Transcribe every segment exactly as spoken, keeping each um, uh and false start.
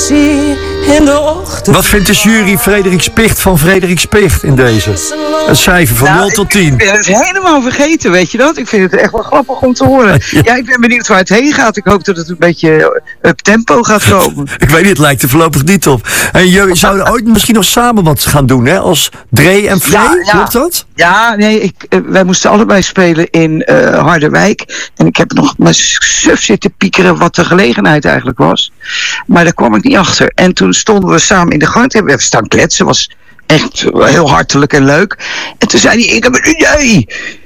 zie in de ochtend. Wat vindt de jury Frederik Spicht van Frederik Spicht in deze? Een cijfer van nou, nul tot tien. Ik ben het helemaal vergeten, weet je dat? Ik vind het echt wel grappig om te horen. Ja, ja ik ben benieuwd waar het heen gaat. Ik hoop dat het een beetje up tempo gaat komen. Ik weet niet, het lijkt er voorlopig niet op. En jullie zouden ooit misschien nog samen wat gaan doen, hè? Als Dre en Frey, ja, ja. Klopt dat? Ja, nee, ik, uh, wij moesten allebei spelen in uh, Harderwijk. En ik heb nog mijn suf zitten piekeren wat de gelegenheid eigenlijk was. Maar daar kwam ik niet achter. En toen stonden we samen in de gang. Hebben we even staan kletsen. Was echt heel hartelijk en leuk. En toen zei hij, ik heb een idee.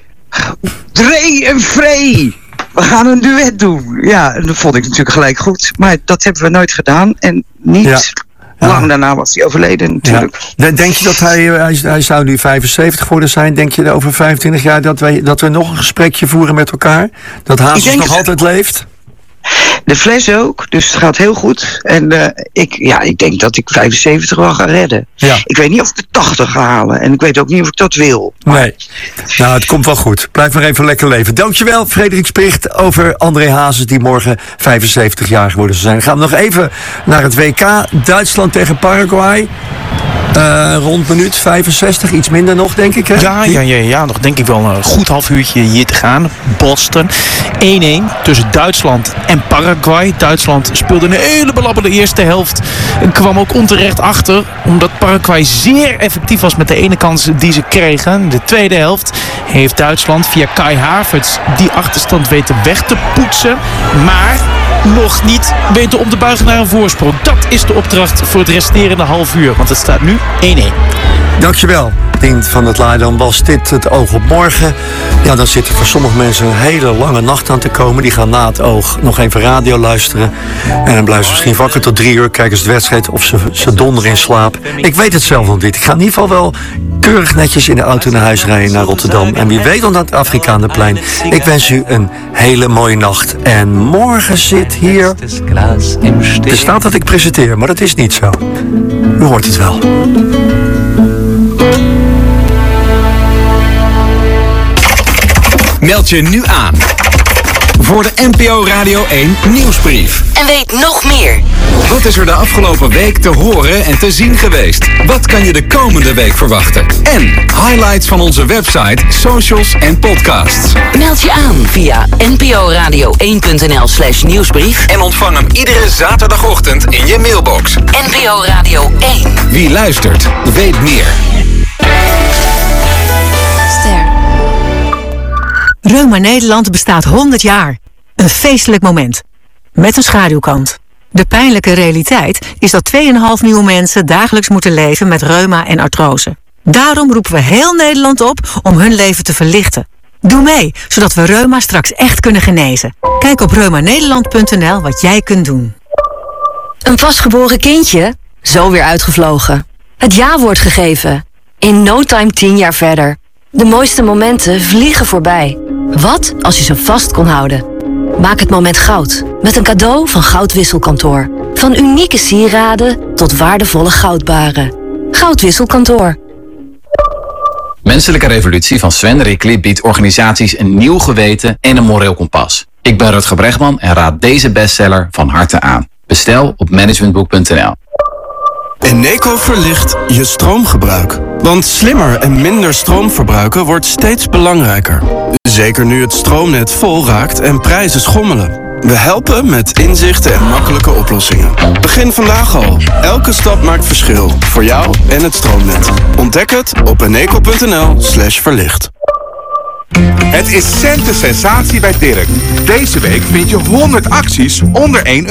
Dre en Frey. We gaan een duet doen. Ja, en dat vond ik natuurlijk gelijk goed. Maar dat hebben we nooit gedaan. En niet... Ja. Ja. Lang daarna was hij overleden natuurlijk. Ja. Denk je dat hij, hij, hij zou nu vijfenzeventig geworden zijn? Denk je over vijfentwintig jaar dat, wij, dat we nog een gesprekje voeren met elkaar? Dat Hazes nog altijd leeft? De fles ook, dus het gaat heel goed. En uh, ik, ja, ik denk dat ik vijfenzeventig wel ga redden. Ja. Ik weet niet of ik de tachtig ga halen. En ik weet ook niet of ik dat wil. Maar... Nee, nou het komt wel goed. Blijf maar even lekker leven. Dankjewel Frederik Spicht over André Hazes die morgen vijfenzeventig jaar geworden zou zijn. Dan gaan we nog even naar het W K. Duitsland tegen Paraguay. Uh, rond minuut vijfenzestig, iets minder nog, denk ik. Hè? Ja, ja, ja, ja, nog denk ik wel een goed half uurtje hier te gaan. Boston. één-één tussen Duitsland en Paraguay. Duitsland speelde een hele belabberde eerste helft. En kwam ook onterecht achter. Omdat Paraguay zeer effectief was met de ene kans die ze kregen. De tweede helft heeft Duitsland via Kai Havertz die achterstand weten weg te poetsen. Maar... nog niet weten om te buigen naar een voorsprong. Dat is de opdracht voor het resterende half uur. Want het staat nu één-één. Dankjewel, Dien van het Laar. Dan was dit het Oog op Morgen. Ja, dan zit er voor sommige mensen een hele lange nacht aan te komen. Die gaan na het oog nog even radio luisteren. En dan blijven ze misschien wakker tot drie uur. Kijken ze de wedstrijd of ze, ze donderen in slaap. Ik weet het zelf nog niet. Ik ga in ieder geval wel keurig netjes in de auto naar huis rijden naar Rotterdam. En wie weet dan naar het Afrikaanderplein. Ik wens u een hele mooie nacht. En morgen zit hier... Er staat dat ik presenteer, maar dat is niet zo. U hoort het wel. Meld je nu aan voor de N P O Radio één nieuwsbrief. En weet nog meer. Wat is er de afgelopen week te horen en te zien geweest? Wat kan je de komende week verwachten? En highlights van onze website, socials en podcasts. Meld je aan via n p o radio één punt n l slash nieuwsbrief. En ontvang hem iedere zaterdagochtend in je mailbox. N P O Radio één. Wie luistert, weet meer. Ster. Reuma Nederland bestaat honderd jaar. Een feestelijk moment. Met een schaduwkant. De pijnlijke realiteit is dat twee komma vijf miljoen mensen dagelijks moeten leven met reuma en artrose. Daarom roepen we heel Nederland op om hun leven te verlichten. Doe mee, zodat we reuma straks echt kunnen genezen. Kijk op reuma nederland punt n l wat jij kunt doen. Een pasgeboren kindje? Zo weer uitgevlogen. Het ja-woord gegeven. In no time tien jaar verder. De mooiste momenten vliegen voorbij. Wat als je ze vast kon houden? Maak het moment goud met een cadeau van Goudwisselkantoor. Van unieke sieraden tot waardevolle goudbaren. Goudwisselkantoor. Menselijke Revolutie van Sven Rickli biedt organisaties een nieuw geweten en een moreel kompas. Ik ben Rutger Bregman en raad deze bestseller van harte aan. Bestel op managementboek punt n l. Eneco verlicht je stroomgebruik. Want slimmer en minder stroom verbruiken wordt steeds belangrijker. Zeker nu het stroomnet vol raakt en prijzen schommelen. We helpen met inzichten en makkelijke oplossingen. Begin vandaag al. Elke stap maakt verschil. Voor jou en het stroomnet. Ontdek het op eneco punt n l slash verlicht. Het is centen sensatie bij Dirk. Deze week vind je honderd acties onder één euro.